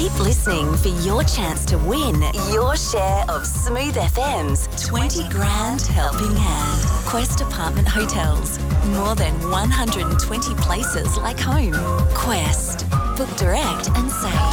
Keep listening for your chance to win your share of Smooth FM's 20 grand helping hand. Quest Apartment Hotels. More than 120 places like home. Quest. Book direct and save.